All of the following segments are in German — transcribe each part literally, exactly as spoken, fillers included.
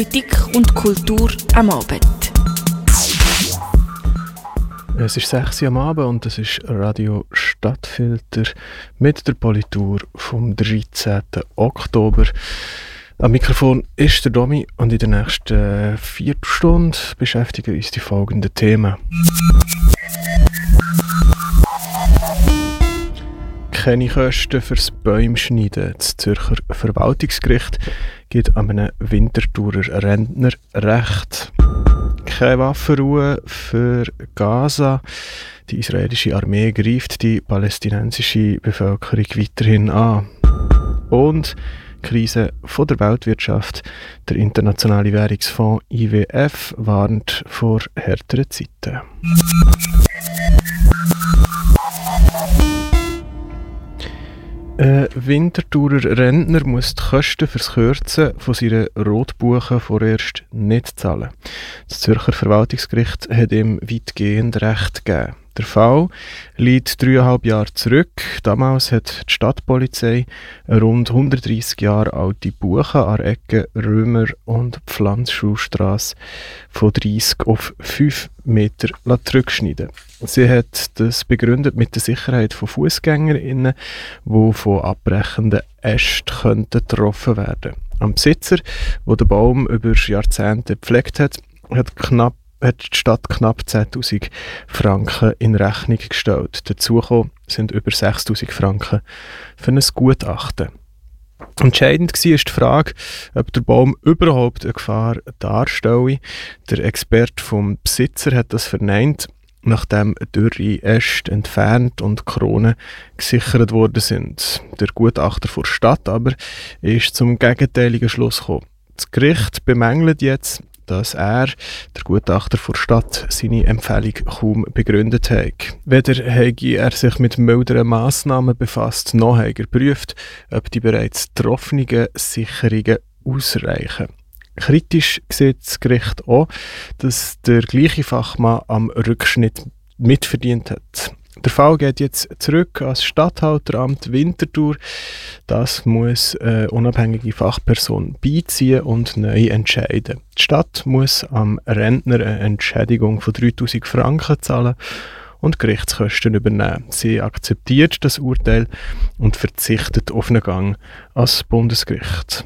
Politik und Kultur am Abend. Es ist sechs Uhr am Abend und das ist Radio Stadtfilter mit der Politur vom dreizehnten Oktober. Am Mikrofon ist der Domi und in der nächsten Viertelstunde beschäftigen uns die folgenden Themen. Keine Kosten fürs Bäumschneiden. Das Zürcher Verwaltungsgericht gibt einem Winterthurer Rentner Recht. Keine Waffenruhe für Gaza. Die israelische Armee greift die palästinensische Bevölkerung weiterhin an. Und Krise von der Weltwirtschaft. Der Internationale Währungsfonds I W F warnt vor härteren Zeiten. Ein Winterthurer Rentner muss die Kosten für das Kürzen von seiner Rotbuche vorerst nicht zahlen. Das Zürcher Verwaltungsgericht hat ihm weitgehend Recht gegeben. Der Fall liegt dreieinhalb Jahre zurück. Damals hat die Stadtpolizei eine rund hundertdreissig Jahre alte Buche an der Ecke Römer- und Pflanzschuhstrasse von dreissig auf fünf Meter zurückschneiden. Sie hat das begründet mit der Sicherheit von FussgängerInnen, die von abbrechenden Ästen getroffen werden könnten. Am Besitzer, der den Baum über Jahrzehnte gepflegt hat, hat knapp hat die Stadt knapp zehntausend Franken in Rechnung gestellt. Dazu sind über sechstausend Franken für ein Gutachten. Entscheidend war die Frage, ob der Baum überhaupt eine Gefahr darstelle. Der Experte vom Besitzer hat das verneint, nachdem dürre Äste entfernt und Kronen gesichert worden sind. Der Gutachter der Stadt aber ist zum gegenteiligen Schluss gekommen. Das Gericht bemängelt jetzt, dass er, der Gutachter der Stadt, seine Empfehlung kaum begründet hat. Weder habe er sich mit milderen Massnahmen befasst, noch hat er geprüft, ob die bereits getroffenen Sicherungen ausreichen. Kritisch sieht das Gericht auch, dass der gleiche Fachmann am Rückschnitt mitverdient hat. Der Fall geht jetzt zurück ans Statthalteramt Winterthur. Das muss eine unabhängige Fachperson beiziehen und neu entscheiden. Die Stadt muss am Rentner eine Entschädigung von dreitausend Franken zahlen und Gerichtskosten übernehmen. Sie akzeptiert das Urteil und verzichtet auf einen Gang ans Bundesgericht.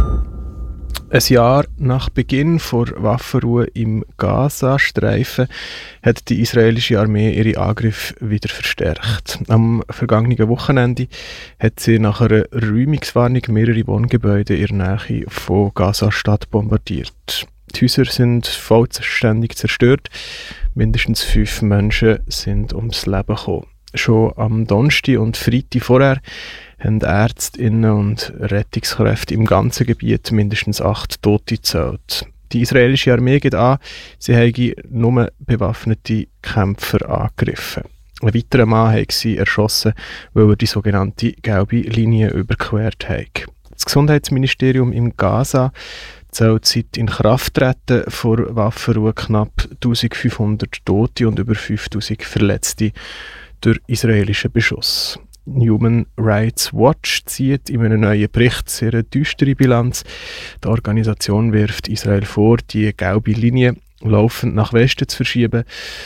Ein Jahr nach Beginn der Waffenruhe im Gaza-Streifen hat die israelische Armee ihre Angriffe wieder verstärkt. Am vergangenen Wochenende hat sie nach einer Räumungswarnung mehrere Wohngebäude in der Nähe von Gaza-Stadt bombardiert. Die Häuser sind vollständig zerstört. Mindestens fünf Menschen sind ums Leben gekommen. Schon am Donnerstag und Freitag vorher haben Ärztinnen und Rettungskräfte im ganzen Gebiet mindestens acht Tote gezählt. Die israelische Armee geht an, sie habe nur bewaffnete Kämpfer angegriffen. Ein weiterer Mann hat sie erschossen, weil er die sogenannte gelbe Linie überquert hat. Das Gesundheitsministerium in Gaza zählt seit Inkrafttreten vor Waffenruhe knapp eintausendfünfhundert Tote und über fünftausend Verletzte durch israelischen Beschuss. Human Rights Watch zieht in einem neuen Bericht sehr eine düstere Bilanz. Die Organisation wirft Israel vor, die gelbe Linie laufend nach Westen zu verschieben,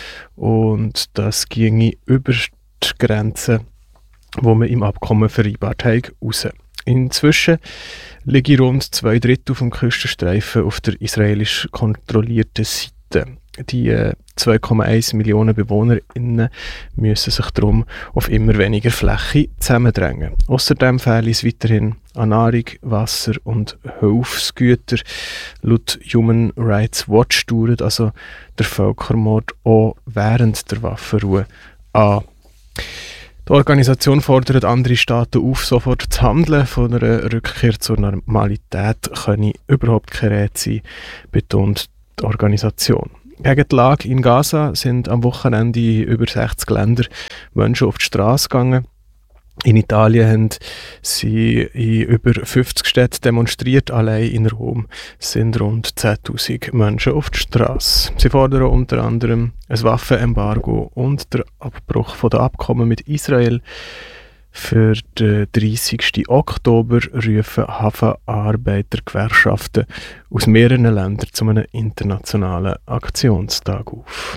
und das ginge über die Grenzen, die man im Abkommen vereinbart hat, raus. Inzwischen liegen rund zwei Drittel vom Küstenstreifen auf der israelisch kontrollierten Seite. Die äh, zwei Komma eins Millionen BewohnerInnen müssen sich darum auf immer weniger Fläche zusammendrängen. Außerdem fehlt es weiterhin an Nahrung, Wasser und Hilfsgüter. Laut Human Rights Watch dauert also der Völkermord auch während der Waffenruhe an. Die Organisation fordert andere Staaten auf, sofort zu handeln. Von einer Rückkehr zur Normalität könne überhaupt keine Rede sein, betont die Organisation. Gegen die Lage in Gaza sind am Wochenende in über sechzig Ländern Menschen auf die Straße gegangen. In Italien haben sie in über fünfzig Städten demonstriert. Allein in Rom sind rund zehntausend Menschen auf die Straße. Sie fordern unter anderem ein Waffenembargo und den Abbruch der Abkommen mit Israel. Für den dreißigsten Oktober rufen Hafenarbeitergewerkschaften aus mehreren Ländern zu einem internationalen Aktionstag auf.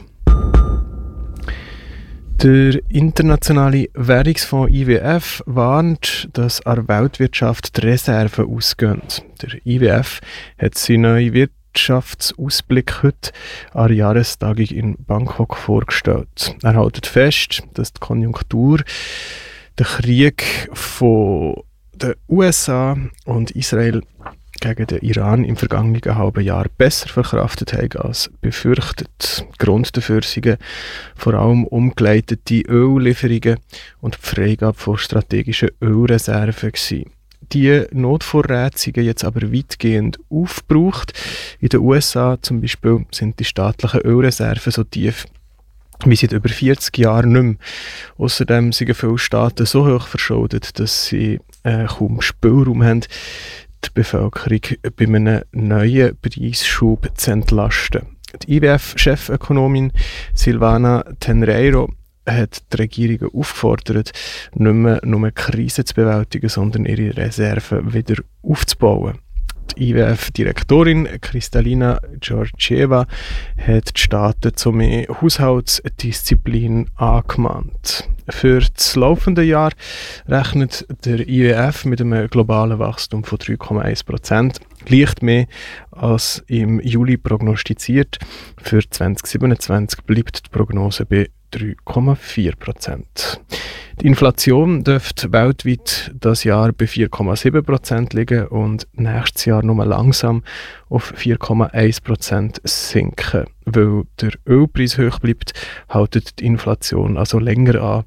Der internationale Währungsfonds I W F warnt, dass an der Weltwirtschaft die Reserven ausgehen. Der I W F hat seinen neuen Wirtschaftsausblick heute an der Jahrestagung in Bangkok vorgestellt. Er hält fest, dass die Konjunktur den Krieg von den U S A und Israel gegen den Iran im vergangenen halben Jahr besser verkraftet haben als befürchtet. Grund dafür sind vor allem umgeleitete Öllieferungen und die Freigabe von strategischen Ölreserven gewesen. Die Notvorräte sind jetzt aber weitgehend aufgebraucht. In den U S A zum Beispiel sind die staatlichen Ölreserven so tief wie seit über vierzig Jahren nicht mehr. Außerdem sind viele Staaten so hoch verschuldet, dass sie äh, kaum Spielraum haben, die Bevölkerung bei einem neuen Preisschub zu entlasten. Die I W F-Chefökonomin Silvana Tenreiro hat die Regierungen aufgefordert, nicht mehr nur Krisen zu bewältigen, sondern ihre Reserven wieder aufzubauen. Die I W F-Direktorin Kristalina Georgieva hat die Staaten zu mehr Haushaltsdisziplin angemahnt. Für das laufende Jahr rechnet der I W F mit einem globalen Wachstum von drei Komma eins Prozent, leicht mehr als im Juli prognostiziert. Für zwanzig siebenundzwanzig bleibt die Prognose bei drei Komma vier Prozent. Die Inflation dürfte weltweit das Jahr bei vier Komma sieben Prozent liegen und nächstes Jahr nur langsam auf vier Komma eins Prozent sinken. Weil der Ölpreis hoch bleibt, hält die Inflation also länger an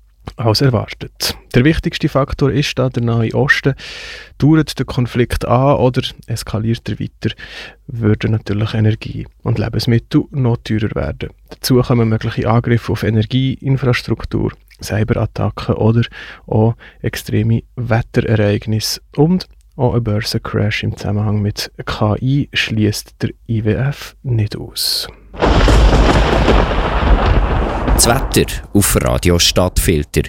als erwartet. Der wichtigste Faktor ist da der Nahe Osten. Dauert der Konflikt an oder eskaliert er weiter, würden natürlich Energie und Lebensmittel noch teurer werden. Dazu kommen mögliche Angriffe auf Energieinfrastruktur, Cyberattacken oder auch extreme Wetterereignisse und auch ein Börsencrash im Zusammenhang mit K I schließt der I W F nicht aus. Das Wetter auf Radio Stadtfilter.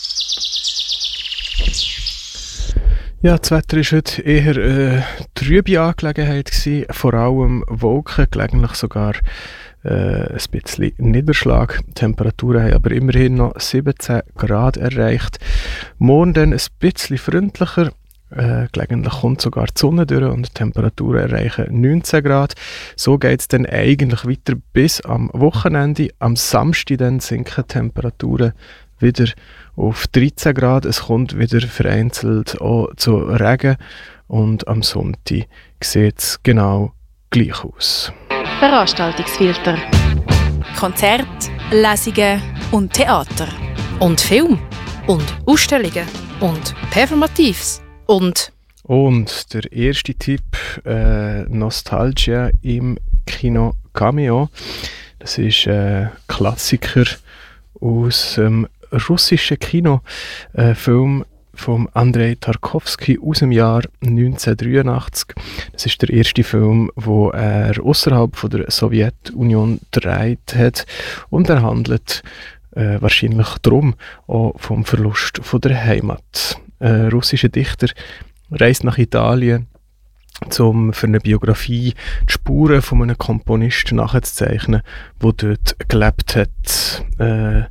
Ja, das Wetter war heute eher eine trübe Angelegenheit gewesen. Vor allem Wolken, gelegentlich sogar äh, ein bisschen Niederschlag. Die Temperaturen haben aber immerhin noch siebzehn Grad erreicht. Morgen dann ein bisschen freundlicher. Äh, gelegentlich kommt sogar die Sonne durch und die Temperaturen erreichen neunzehn Grad. So geht es dann eigentlich weiter bis am Wochenende. Am Samstag dann sinken die Temperaturen wieder auf dreizehn Grad. Es kommt wieder vereinzelt auch zu Regen und am Sonntag sieht es genau gleich aus. Veranstaltungsfilter. Konzerte, Lesungen und Theater. Und Film. Und Ausstellungen. Und Performatives. Und Und der erste Tipp, äh, Nostalgia im Kino Cameo. Das ist ein Klassiker aus dem russischen Kino. Ein Film von Andrei Tarkovsky aus dem Jahr neunzehnhundertdreiundachtzig. Das ist der erste Film, wo er außerhalb von der Sowjetunion gedreht hat. Und er handelt äh, wahrscheinlich darum auch vom Verlust von der Heimat. Ein russischer Dichter reist nach Italien, um für eine Biografie die Spuren von einem Komponisten nachzuzeichnen, der dort gelebt hat. Äh,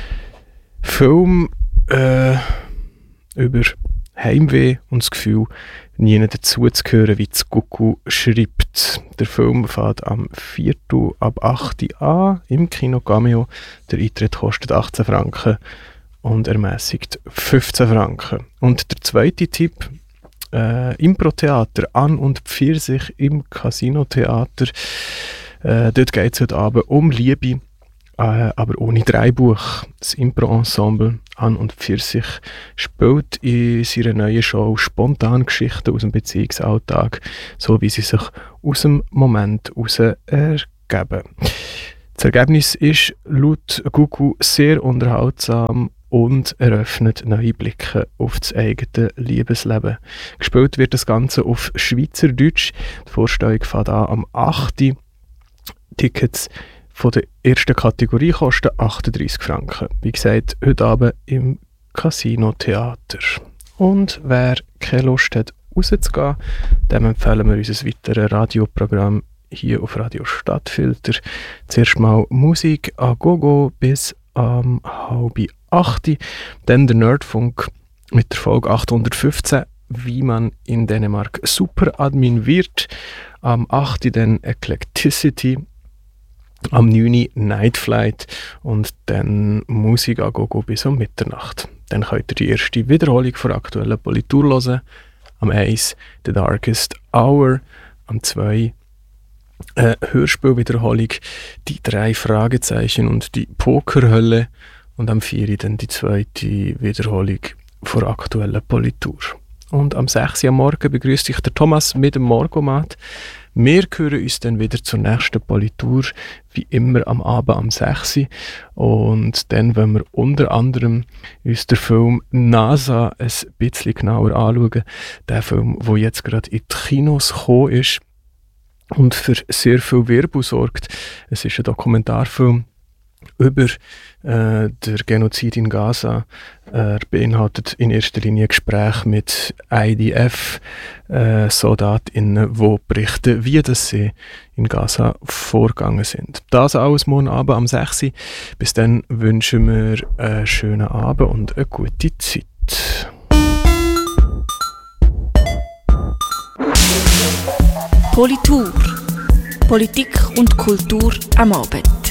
Film äh, über Heimweh und das Gefühl, nie dazuzugehören, wie das Kuckuck schreibt. Der Film fährt am vierten ab acht Uhr an im Kino Cameo. Der Eintritt kostet achtzehn Franken. Und ermäßigt fünfzehn Franken. Und der zweite Tipp, äh, Impro-Theater, An und Pfirsich im Casino-Theater. Äh, dort geht es heute Abend um Liebe, äh, aber ohne Dreibuch. Das Impro-Ensemble An und Pfirsich spielt in seiner neuen Show spontan Geschichten aus dem Beziehungsalltag, so wie sie sich aus dem Moment heraus ergeben. Das Ergebnis ist laut Google sehr unterhaltsam und eröffnet neue Blicke auf das eigene Liebesleben. Gespielt wird das Ganze auf Schweizerdeutsch. Die Vorstellung fängt an am achten Tickets von der ersten Kategorie kosten achtunddreissig Franken. Wie gesagt, heute Abend im Casino Theater. Und wer keine Lust hat, rauszugehen, dem empfehlen wir unser weiteres Radioprogramm hier auf Radio Stadtfilter. Zuerst mal Musik an Gogo bis am um, halb acht. Dann der Nerdfunk mit der Folge achthundertfünfzehn, wie man in Dänemark Superadmin wird. Am acht dann Eclecticity. Am neun Night Flight und dann Musik an Gogo bis um Mitternacht. Dann könnt ihr die erste Wiederholung von aktuellen Politur hören. Am eins The Darkest Hour. Am zwei äh, Hörspielwiederholung Die drei Fragezeichen und die Pokerhölle. Und am vier dann die zweite Wiederholung von aktuellen Politur. Und am sechs am Morgen begrüßt sich der Thomas mit dem Morgomat. Wir hören uns dann wieder zur nächsten Politur, wie immer am Abend am sechs. Und dann wollen wir unter anderem uns den Film NASA ein bisschen genauer anschauen. Der Film, der jetzt gerade in die Kinos gekommen ist und für sehr viel Wirbel sorgt. Es ist ein Dokumentarfilm über äh, den Genozid in Gaza. Er beinhaltet in erster Linie Gespräche mit I D F-SoldatInnen, äh, die berichten, wie das sie in Gaza vorgegangen sind. Das alles morgen Abend am sechs. Bis dann wünschen wir einen schönen Abend und eine gute Zeit. Politur. Politik und Kultur am Abend.